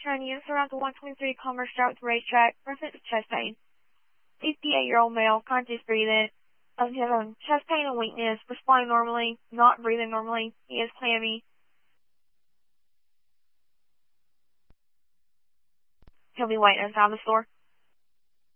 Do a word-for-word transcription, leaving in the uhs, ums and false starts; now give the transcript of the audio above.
turn units around the one twenty-three Commerce Route racetrack. Present chest pain. fifty-eight-year-old male, conscious breathing. Um, he has um, chest pain and weakness, responding normally, not breathing normally. He is clammy. He'll be waiting inside the store.